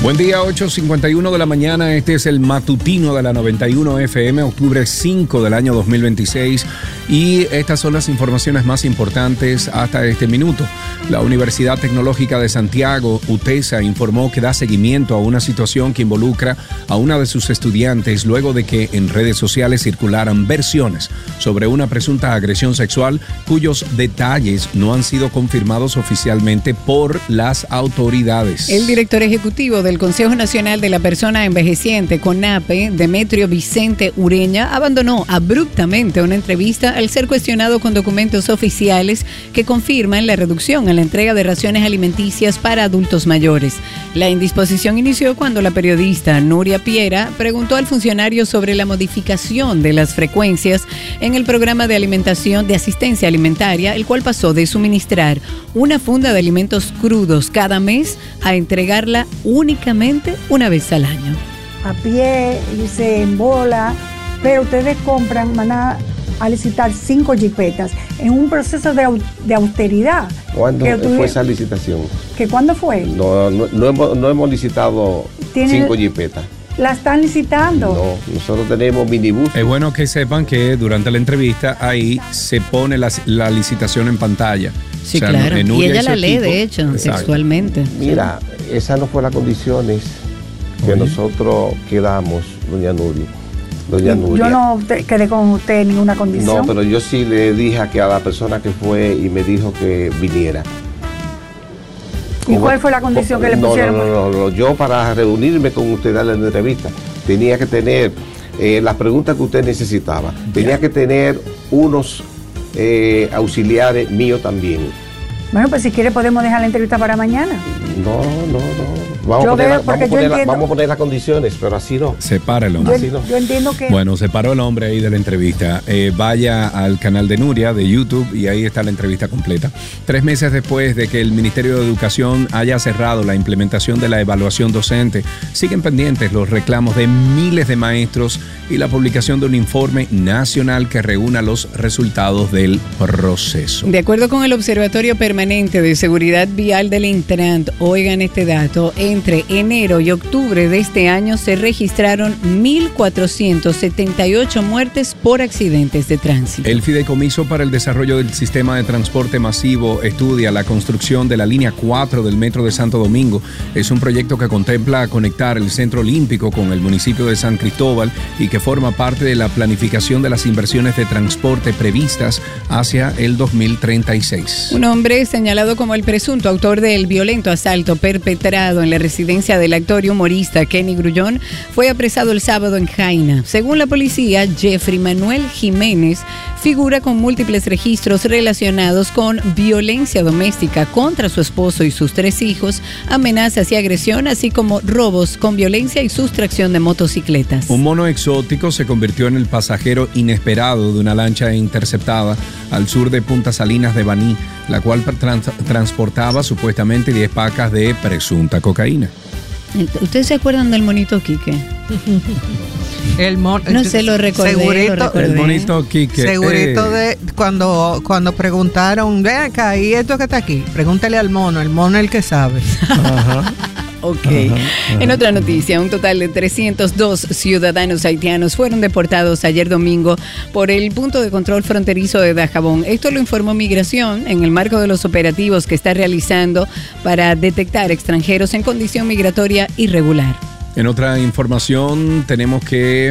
Buen día, 8:51 de la mañana. Este es el matutino de la 91 FM, octubre 5 del año 2026. Y estas son las informaciones más importantes hasta este minuto. La Universidad Tecnológica de Santiago, UTESA, informó que da seguimiento a una situación que involucra a una de sus estudiantes luego de que en redes sociales circularan versiones sobre una presunta agresión sexual cuyos detalles no han sido confirmados oficialmente por las autoridades. El director ejecutivo del Consejo Nacional de la Persona Envejeciente, CONAPE, Demetrio Vicente Ureña, abandonó abruptamente una entrevista al ser cuestionado con documentos oficiales que confirman la reducción en la entrega de raciones alimenticias para adultos mayores. La indisposición inició cuando la periodista Nuria Piera preguntó al funcionario sobre la modificación de las frecuencias en el programa de alimentación de asistencia alimentaria, el cual pasó de suministrar una funda de alimentos crudos cada mes a entregarla únicamente una vez al año. A pie y se embola, pero ustedes compran, van a licitar 5 jipetas en un proceso de austeridad. ¿Cuándo fue esa licitación? ¿Cuándo fue? No hemos licitado 5 jipetas. ¿La están licitando? No, nosotros tenemos minibús. Es bueno que sepan que durante la entrevista ahí se pone la licitación en pantalla. Sí, o sea, claro. Y ella la lee, de hecho, textualmente. Mira, esas no fueron las condiciones que nosotros quedamos, doña Nuria. Yo no quedé con usted en ninguna condición. No, pero yo sí le dije a la persona que fue y me dijo que viniera. ¿Y cuál fue la condición que le pusieron? No. Yo para reunirme con usted, darle la entrevista, tenía que tener las preguntas que usted necesitaba. Tenía que tener unos auxiliares míos también. Bueno, pues si quiere podemos dejar la entrevista para mañana. No. Vamos a poner las condiciones, pero así no. Separa el hombre. Yo entiendo que... Bueno, se paró el hombre ahí de la entrevista. Vaya al canal de Nuria de YouTube y ahí está la entrevista completa. 3 meses después de que el Ministerio de Educación haya cerrado la implementación de la evaluación docente, siguen pendientes los reclamos de miles de maestros y la publicación de un informe nacional que reúna los resultados del proceso. De acuerdo con el Observatorio Permanente de Seguridad Vial del Intran, oigan este dato, entre enero y octubre de este año se registraron 1.478 muertes por accidentes de tránsito. El Fideicomiso para el Desarrollo del Sistema de Transporte Masivo estudia la construcción de la línea 4 del Metro de Santo Domingo. Es un proyecto que contempla conectar el Centro Olímpico con el municipio de San Cristóbal y que forma parte de la planificación de las inversiones de transporte previstas hacia el 2036. Un hombre señalado como el presunto autor del violento asalto perpetrado en la residencia del actor y humorista Kenny Grullón fue apresado el sábado en Jaina. Según la policía, Jeffrey Manuel Jiménez figura con múltiples registros relacionados con violencia doméstica contra su esposo y sus 3 hijos, amenazas y agresión, así como robos con violencia y sustracción de motocicletas. Un mono exótico se convirtió en el pasajero inesperado de una lancha interceptada al sur de Punta Salinas de Baní, la cual transportaba supuestamente 10 pacas de presunta cocaína. ¿Ustedes se acuerdan del monito Quique? No se lo recordé. Segurito, el monito Quique. Segurito de cuando preguntaron, ven acá, ¿y esto que está aquí? Pregúntale al mono, el mono es el que sabe. Ajá. Ok. En otra noticia, un total de 302 ciudadanos haitianos fueron deportados ayer domingo por el punto de control fronterizo de Dajabón. Esto lo informó Migración en el marco de los operativos que está realizando para detectar extranjeros en condición migratoria irregular. En otra información tenemos que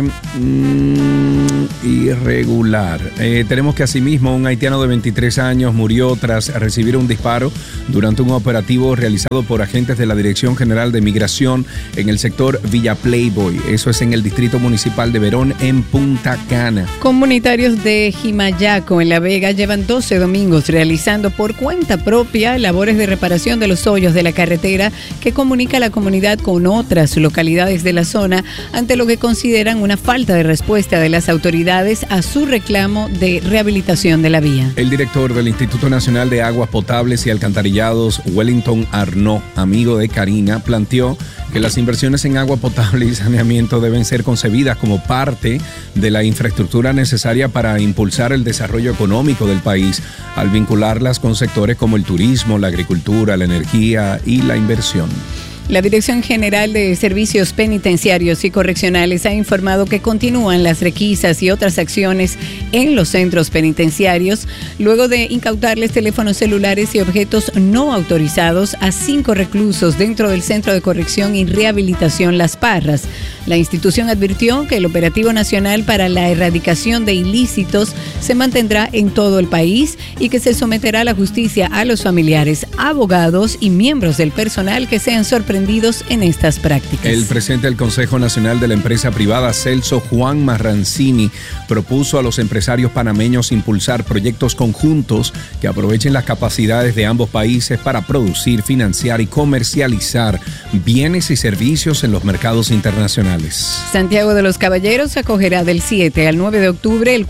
irregular. Tenemos que asimismo un haitiano de 23 años murió tras recibir un disparo durante un operativo realizado por agentes de la Dirección General de Migración en el sector Villa Playboy. Eso es en el distrito municipal de Verón, en Punta Cana. Comunitarios de Jimayaco, en La Vega, llevan 12 domingos realizando por cuenta propia labores de reparación de los hoyos de la carretera que comunica a la comunidad con otras localidades de la zona ante lo que consideran una falta de respuesta de las autoridades a su reclamo de rehabilitación de la vía. El director del Instituto Nacional de Aguas Potables y Alcantarillados, Wellington Arnaud, amigo de Karina, planteó que las inversiones en agua potable y saneamiento deben ser concebidas como parte de la infraestructura necesaria para impulsar el desarrollo económico del país, al vincularlas con sectores como el turismo, la agricultura, la energía y la inversión. La Dirección General de Servicios Penitenciarios y Correccionales ha informado que continúan las requisas y otras acciones en los centros penitenciarios luego de incautarles teléfonos celulares y objetos no autorizados a 5 reclusos dentro del Centro de Corrección y Rehabilitación Las Parras. La institución advirtió que el operativo nacional para la erradicación de ilícitos se mantendrá en todo el país y que se someterá a la justicia a los familiares, abogados y miembros del personal que sean sorprendidos en estas prácticas. El presidente del Consejo Nacional de la Empresa Privada, Celso Juan Marrancini, propuso a los empresarios panameños impulsar proyectos conjuntos que aprovechen las capacidades de ambos países para producir, financiar y comercializar bienes y servicios en los mercados internacionales. Santiago de los Caballeros acogerá del 7 al 9 de octubre el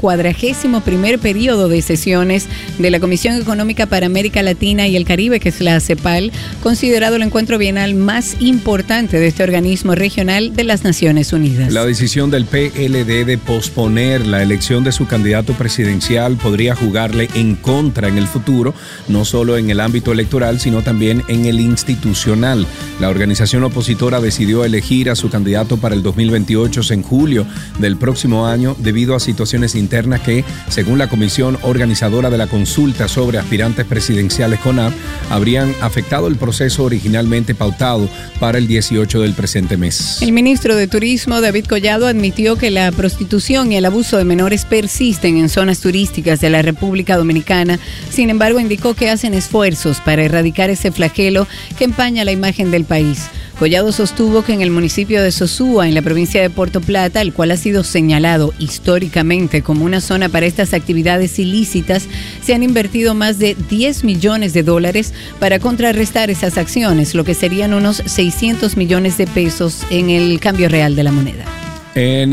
41º periodo de sesiones de la Comisión Económica para América Latina y el Caribe, que es la CEPAL, considerado el encuentro bienal más importante de este organismo regional de las Naciones Unidas. La decisión del PLD de posponer la elección de su candidato presidencial podría jugarle en contra en el futuro, no solo en el ámbito electoral, sino también en el institucional. La organización opositora decidió elegir a su candidato para el 2028 en julio del próximo año debido a situaciones internas que, según la comisión organizadora de la consulta sobre aspirantes presidenciales CONAP, habrían afectado el proceso originalmente pautado para el 18 del presente mes. El ministro de Turismo, David Collado, admitió que la prostitución y el abuso de menores persisten en zonas turísticas de la República Dominicana. Sin embargo, indicó que hacen esfuerzos para erradicar ese flagelo que empaña la imagen del país. Collado sostuvo que en el municipio de Sosúa, en la provincia de Puerto Plata, el cual ha sido señalado históricamente como una zona para estas actividades ilícitas, se han invertido más de $10 millones para contrarrestar esas acciones, lo que serían unos 600 millones de pesos en el cambio real de la moneda. En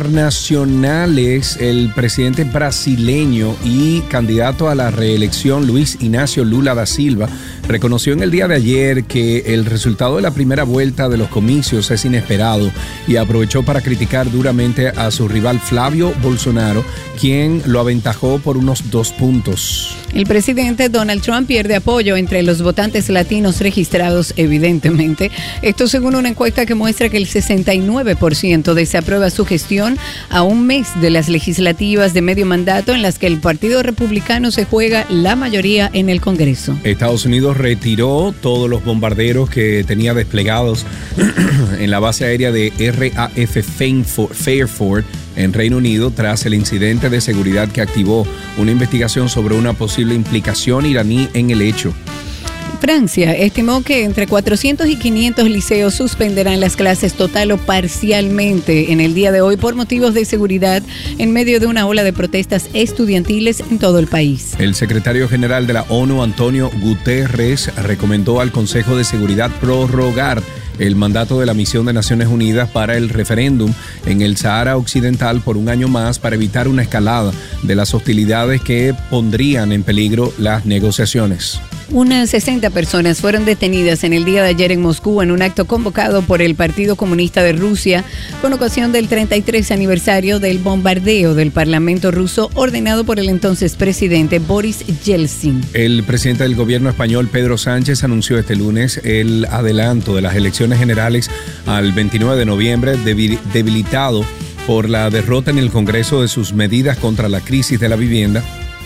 internacionales, el presidente brasileño y candidato a la reelección, Luis Inácio Lula da Silva, reconoció en el día de ayer que el resultado de la primera vuelta de los comicios es inesperado y aprovechó para criticar duramente a su rival Flavio Bolsonaro, quien lo aventajó por unos 2 puntos. El presidente Donald Trump pierde apoyo entre los votantes latinos registrados, evidentemente. Esto según una encuesta que muestra que el 69% desaprueba su gestión a un mes de las legislativas de medio mandato en las que el Partido Republicano se juega la mayoría en el Congreso. Estados Unidos retiró todos los bombarderos que tenía desplegados en la base aérea de RAF Fairford en Reino Unido tras el incidente de seguridad que activó una investigación sobre una posible implicación iraní en el hecho. Francia estimó que entre 400 y 500 liceos suspenderán las clases total o parcialmente en el día de hoy por motivos de seguridad en medio de una ola de protestas estudiantiles en todo el país. El secretario general de la ONU, Antonio Guterres, recomendó al Consejo de Seguridad prorrogar el mandato de la Misión de Naciones Unidas para el referéndum en el Sahara Occidental por un año más para evitar una escalada de las hostilidades que pondrían en peligro las negociaciones. Unas 60 personas fueron detenidas en el día de ayer en Moscú en un acto convocado por el Partido Comunista de Rusia con ocasión del 33 aniversario del bombardeo del Parlamento ruso ordenado por el entonces presidente Boris Yeltsin. El presidente del gobierno español, Pedro Sánchez, anunció este lunes el adelanto de las elecciones generales al 29 de noviembre, debilitado por la derrota en el Congreso de sus medidas contra la crisis de la vivienda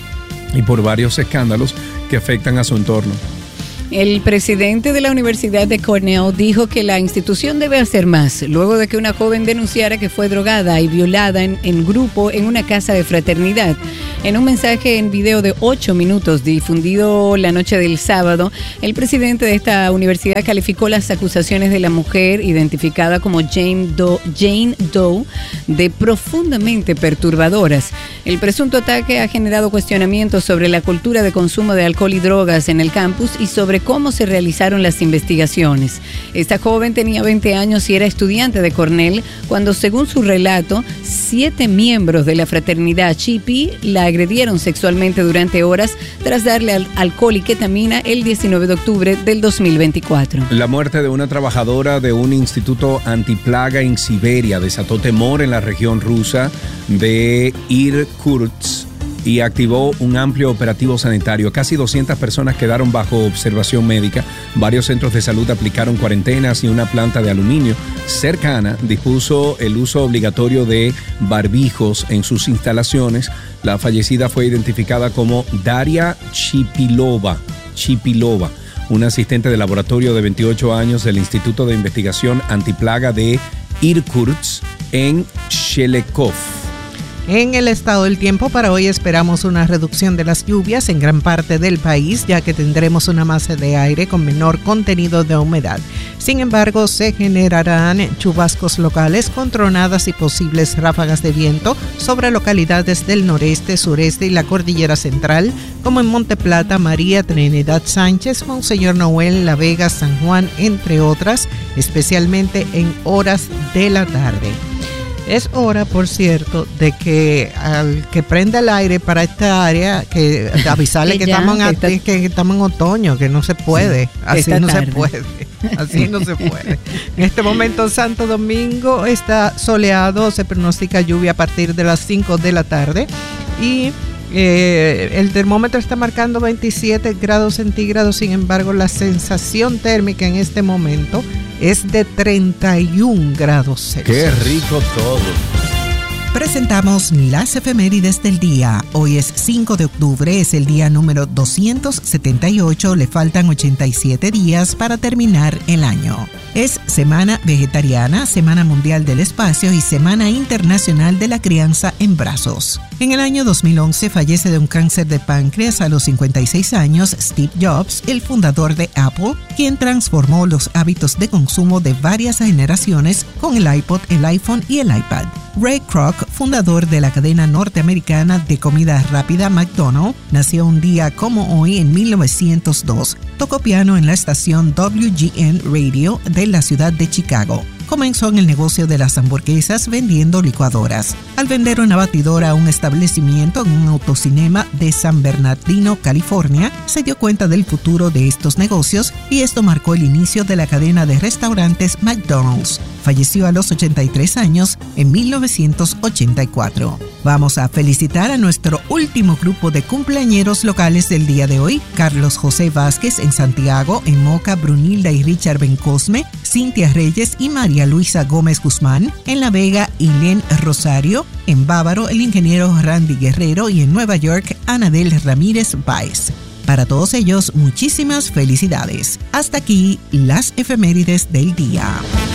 y por varios escándalos que afectan a su entorno. El presidente de la Universidad de Cornell dijo que la institución debe hacer más, luego de que una joven denunciara que fue drogada y violada en grupo en una casa de fraternidad. En un mensaje en video de 8 minutos difundido la noche del sábado, el presidente de esta universidad calificó las acusaciones de la mujer, identificada como Jane Doe, de profundamente perturbadoras. El presunto ataque ha generado cuestionamientos sobre la cultura de consumo de alcohol y drogas en el campus y sobre cómo se realizaron las investigaciones. Esta joven tenía 20 años y era estudiante de Cornell cuando, según su relato, 7 miembros de la fraternidad Chi Pi la agredieron sexualmente durante horas tras darle alcohol y ketamina el 19 de octubre del 2024. La muerte de una trabajadora de un instituto antiplaga en Siberia desató temor en la región rusa de Irkutsk, y activó un amplio operativo sanitario. Casi 200 personas quedaron bajo observación médica. Varios centros de salud aplicaron cuarentenas y una planta de aluminio cercana dispuso el uso obligatorio de barbijos en sus instalaciones. La fallecida fue identificada como Daria Chipilova, una asistente de laboratorio de 28 años del Instituto de Investigación Antiplaga de Irkutsk en Shelekov. En el estado del tiempo para hoy esperamos una reducción de las lluvias en gran parte del país, ya que tendremos una masa de aire con menor contenido de humedad. Sin embargo, se generarán chubascos locales con tronadas y posibles ráfagas de viento sobre localidades del noreste, sureste y la cordillera central, como en Monte Plata, María, Trinidad Sánchez, Monseñor Noel, La Vega, San Juan, entre otras, especialmente en horas de la tarde. Es hora, por cierto, de que al que prenda el aire para esta área, que avisarle que estamos en otoño, que no se puede, así no se puede, así no se puede. En este momento Santo Domingo está soleado, se pronostica lluvia a partir de las 5 de la tarde y el termómetro está marcando 27 grados centígrados, sin embargo la sensación térmica en este momento es de 31 grados Celsius. ¡Qué rico todo! Presentamos las efemérides del día. Hoy es 5 de octubre, es el día número 278, le faltan 87 días para terminar el año. Es Semana Vegetariana, Semana Mundial del Espacio y Semana Internacional de la Crianza en Brazos. En el año 2011 fallece de un cáncer de páncreas a los 56 años Steve Jobs, el fundador de Apple, quien transformó los hábitos de consumo de varias generaciones con el iPod, el iPhone y el iPad. Ray Kroc, fundador de la cadena norteamericana de comida rápida McDonald's, nació un día como hoy en 1902. Tocó piano en la estación WGN Radio de la ciudad de Chicago. Comenzó en el negocio de las hamburguesas vendiendo licuadoras. Al vender una batidora a un establecimiento en un autocinema de San Bernardino, California, se dio cuenta del futuro de estos negocios y esto marcó el inicio de la cadena de restaurantes McDonald's. Falleció a los 83 años en 1984. Vamos a felicitar a nuestro último grupo de cumpleañeros locales del día de hoy: Carlos José Vázquez en Santiago, en Moca, Brunilda y Richard Bencosme, Cintia Reyes y María Luisa Gómez Guzmán, en La Vega, Ilén Rosario, en Bávaro, el ingeniero Randy Guerrero y en Nueva York, Anadel Ramírez Báez. Para todos ellos, muchísimas felicidades. Hasta aquí las efemérides del día.